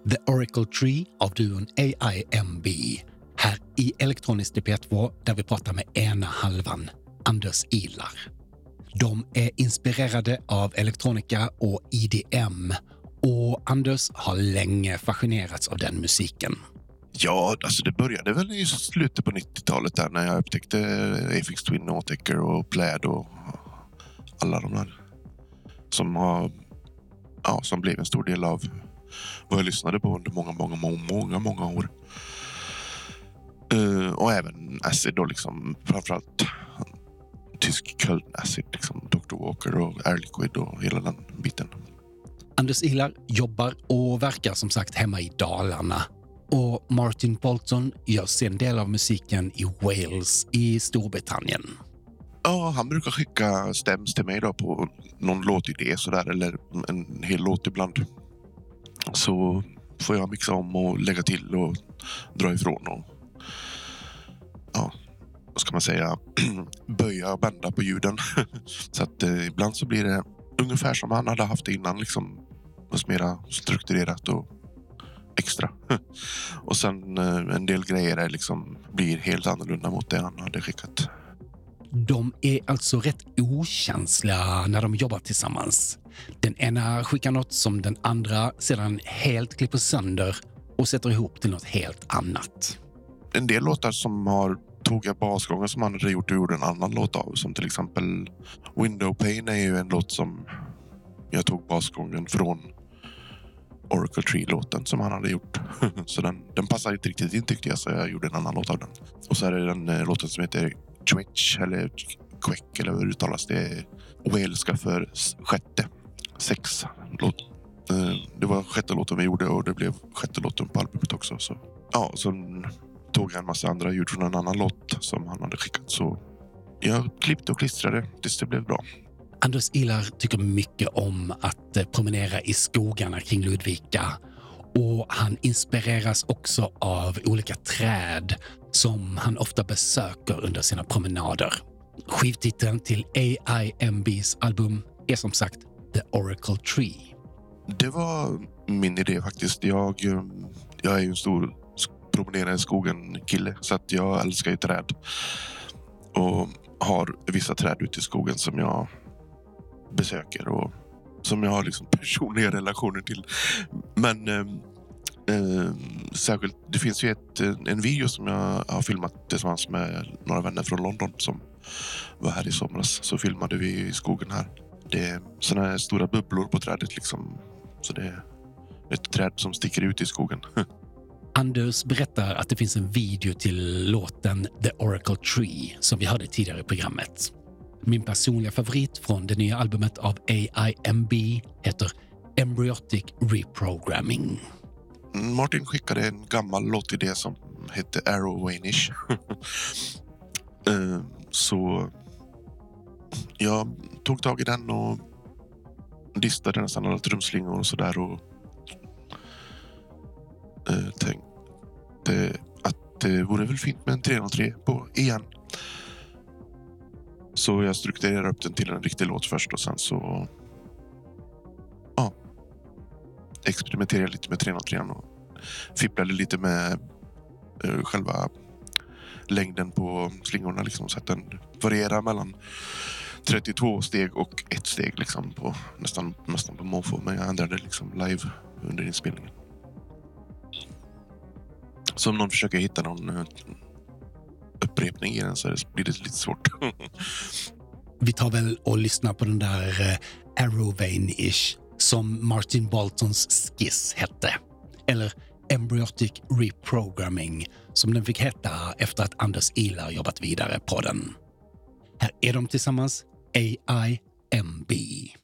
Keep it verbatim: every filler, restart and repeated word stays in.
The Oracle Tree av duon A I M B. Här i Elektroniskt i P två där vi pratar med ena halvan, Anders Ilar. De är inspirerade av elektronika och E D M och Anders har länge fascinerats av den musiken. Ja, alltså det började väl i slutet på nittiotalet där när jag upptäckte Aphex Twin, Autechre och Plaid och alla de där som har, ja, som blev en stor del av vad jag lyssnade på under många, många, många, många, många år. Uh, och även Acid då liksom, framförallt tysk Köln Acid, liksom doktor Walker och Air Liquid och hela den biten. Anders Ilar jobbar och verkar som sagt hemma i Dalarna. Och Martin Bolton gör sin del av musiken i Wales i Storbritannien. Ja, han brukar skicka stäms till mig då på någon låtidé sådär, eller en hel låt ibland. Så får jag mixa om och lägga till och dra ifrån och ja, vad ska man säga, böja och bända på ljuden. Så att eh, ibland så blir det ungefär som han hade haft det innan, liksom mera strukturerat och extra. Och sen eh, en del grejer är liksom blir helt annorlunda mot det han hade skickat. De är alltså rätt okänsliga när de jobbar tillsammans. Den ena skickar något som den andra sedan helt klipper sönder och sätter ihop till något helt annat. En del låtar som har tog jag basgången som han hade gjort och gjorde en annan låt av. Som till exempel Window Pane är ju en låt som jag tog basgången från Oracle Tree-låten som han hade gjort. Så den, den passar inte riktigt in tyckte jag, så jag gjorde en annan låt av den. Och så är det den eh, låten som heter Twitch eller Queck eller hur det uttalas. Det är walska för sjätte. Sex låt. Eh, det var sjätte låten vi gjorde och det blev sjätte låten på albumet också. Så ja, så tog jag en massa andra ljud från en annan låt som han hade skickat. Så jag klippte och klistrade tills det blev bra. Anders Ilar tycker mycket om att promenera i skogarna kring Ludvika och han inspireras också av olika träd som han ofta besöker under sina promenader. Skivtiteln till A I M B:s album är som sagt The Oracle Tree. Det var min idé faktiskt. Jag, jag är ju en stor promenera i skogen kille så att jag älskar ju träd och har vissa träd ute i skogen som jag besöker och som jag har liksom personliga relationer till. Men eh, eh, särskilt, det finns ju ett, en video som jag har filmat tillsammans med några vänner från London som var här i somras. Så filmade vi i skogen här. Det är såna här stora bubblor på trädet liksom. Så det är ett träd som sticker ut i skogen. Anders berättar att det finns en video till låten The Oracle Tree som vi hörde tidigare i programmet. Min personliga favorit från det nya albumet av A I M B heter Embryotic Reprogramming. Martin skickade en gammal låtidé som hette Arrow-Vanish. Så jag tog tag i den och listade nästan alla trumslingor och sådär och tänkte att det vore väl fint med en tre noll tre på igen. Så jag strukturerade upp den till en riktig låt först och sen så ja, experimenterade lite med tre noll tre och fipplade lite med uh, själva längden på slingorna liksom, så att den varierar mellan trettiotvå steg och ett steg liksom på nästan, nästan på måfå, men jag ändrade liksom live under inspelningen. Så om någon försöker hitta någon uh, upprepning i den så blir det lite svårt. Vi tar väl och lyssnar på den där uh, Arrow-Vanish som Martin Boltons skiss hette. Eller Embryotic Reprogramming som den fick heta efter att Anders Ilar jobbat vidare på den. Här är de tillsammans, A I M B.